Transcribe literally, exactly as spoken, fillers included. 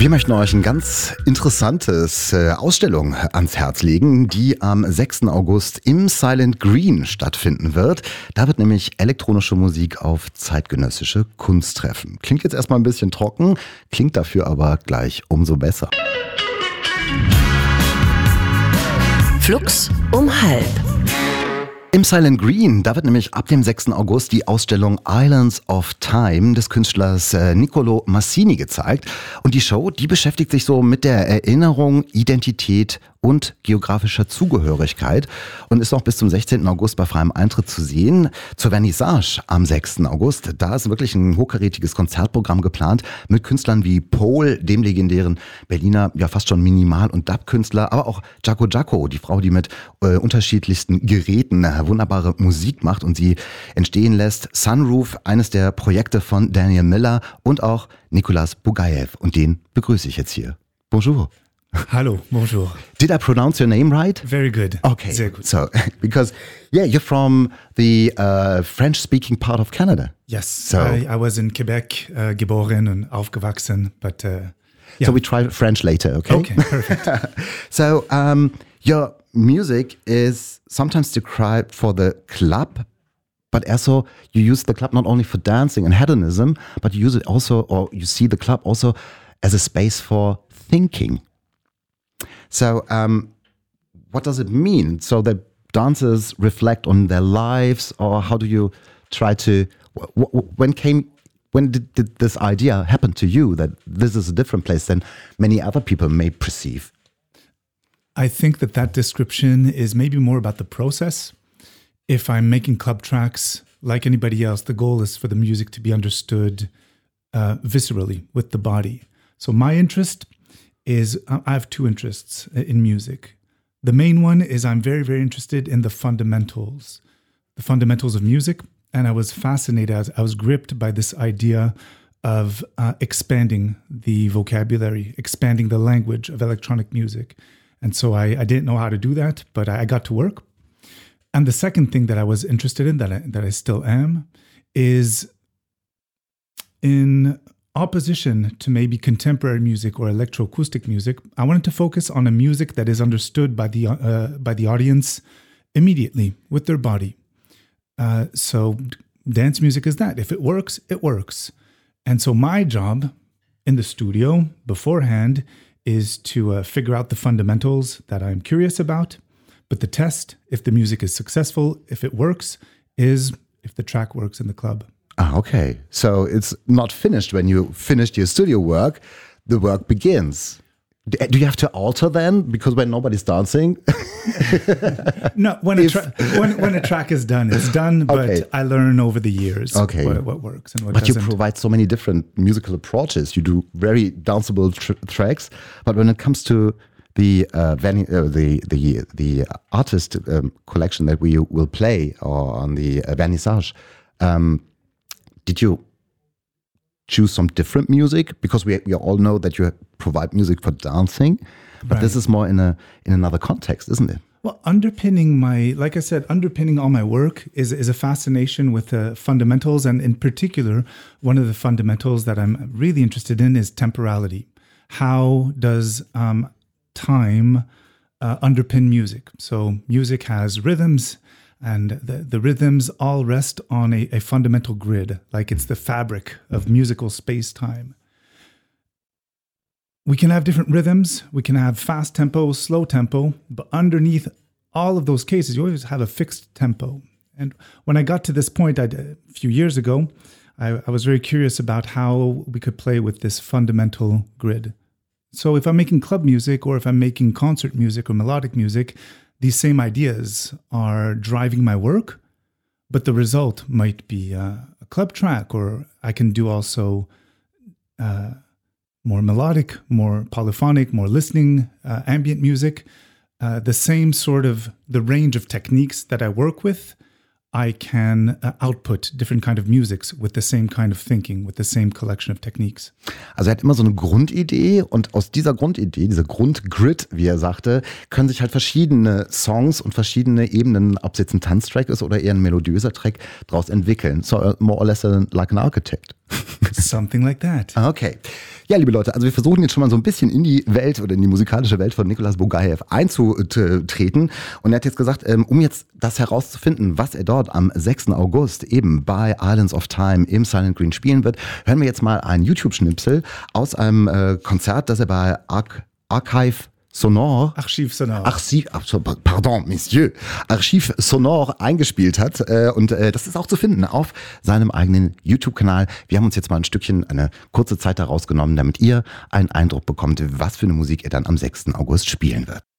Wir möchten euch ein ganz interessantes äh, Ausstellung ans Herz legen, die am sechsten August im Silent Green stattfinden wird. Da wird nämlich elektronische Musik auf zeitgenössische Kunst treffen. Klingt jetzt erstmal ein bisschen trocken, klingt dafür aber gleich umso besser. Flux um halb. Im Silent Green, da wird nämlich ab dem sechsten August die Ausstellung Islands of Time des Künstlers äh, Niccolo Massini gezeigt. Und die Show, die beschäftigt sich so mit der Erinnerung, Identität und geografischer Zugehörigkeit und ist noch bis zum sechzehnten August bei freiem Eintritt zu sehen. Zur Vernissage am sechsten August, da ist wirklich ein hochkarätiges Konzertprogramm geplant mit Künstlern wie Pol, dem legendären Berliner, ja fast schon Minimal- und Dub-Künstler, aber auch Jaco Jaco, die Frau, die mit äh, unterschiedlichsten Geräten äh, wunderbare Musik macht und sie entstehen lässt. Sunroof, eines der Projekte von Daniel Miller und auch Nicolas Bugaev. Und den begrüße ich jetzt hier. Bonjour. Hello, bonjour. Did I pronounce your name right? Very good. Okay. Sehr gut. So, because, yeah, you're from the uh, French-speaking part of Canada. Yes. So, I, I was in Quebec, uh, geboren und aufgewachsen, but uh, yeah. So we try French later, okay? Okay, perfect. So, um, your music is sometimes described for the club, but also you use the club not only for dancing and hedonism, but you use it also, or you see the club also as a space for thinking. So, um, what does it mean? So the dancers reflect on their lives, or how do you try to? W- w- when came, when did, did this idea happen to you that this is a different place than many other people may perceive? I think that that description is maybe more about the process. If I'm making club tracks, like anybody else, the goal is for the music to be understood uh, viscerally with the body. So my interest is, I have two interests in music. The main one is I'm very, very interested in the fundamentals, the fundamentals of music. And I was fascinated, I was gripped by this idea of uh, expanding the vocabulary, expanding the language of electronic music. And so I, I didn't know how to do that, but I got to work. And the second thing that I was interested in, that I, that I still am, is in opposition to maybe contemporary music or electroacoustic music, I wanted to focus on a music that is understood by the uh, by the audience immediately with their body. Uh, so dance music is that. If it works, it works. And so my job in the studio beforehand is to uh, figure out the fundamentals that I'm curious about. But the test, if the music is successful, if it works, is if the track works in the club. Ah, okay. So it's not finished when you finished your studio work. The work begins. Do you have to alter then? Because when nobody's dancing? No, when a, tra- when, when a track is done, it's done. But Okay. I learn over the years Okay. what, what works and what But you doesn't. provide so many different musical approaches. You do very danceable tr- tracks. But when it comes to the uh, van- uh, the the the artist um, collection that we will play or on the uh, vernissage, um, did you choose some different music? Because we we all know that you provide music for dancing, but Right. this is more in a in another context, isn't it? Well, underpinning my, like I said, underpinning all my work is is a fascination with the fundamentals. And in particular, one of the fundamentals that I'm really interested in is temporality. How does um, time uh, underpin music? So music has rhythms, and the, the rhythms all rest on a, a fundamental grid, like it's the fabric of musical space-time. We can have different rhythms, we can have fast tempo, slow tempo, but underneath all of those cases, you always have a fixed tempo. And when I got to this point I did, a few years ago, I, I was very curious about how we could play with this fundamental grid. So if I'm making club music or if I'm making concert music or melodic music, these same ideas are driving my work, but the result might be uh, a club track, or I can do also uh, more melodic, more polyphonic, more listening, uh, ambient music. Uh, the same sort of, the range of techniques that I work with, I can uh, output different kind of musics with the same kind of thinking, with the same collection of techniques. Also er hat immer so eine Grundidee und aus dieser Grundidee, dieser Grundgrid, wie er sagte, können sich halt verschiedene Songs und verschiedene Ebenen, ob es jetzt ein Tanztrack ist oder eher ein melodiöser Track, daraus entwickeln. So more or less like an architect. Something like that. Okay. Ja, liebe Leute, also wir versuchen jetzt schon mal so ein bisschen in die Welt oder in die musikalische Welt von Nicolas Bugaev einzutreten. Und er hat jetzt gesagt, um jetzt das herauszufinden, was er dort am sechsten August eben bei Islands of Time im Silent Green spielen wird, hören wir jetzt mal einen YouTube-Schnipsel aus einem äh, Konzert, das er bei Arch- Archive Sonore, Archiv Sonore, Archiv, pardon, Messieurs, Archiv Sonore eingespielt hat. Und das ist auch zu finden auf seinem eigenen YouTube-Kanal. Wir haben uns jetzt mal ein Stückchen, eine kurze Zeit daraus genommen, damit ihr einen Eindruck bekommt, was für eine Musik er dann am sechsten August spielen wird.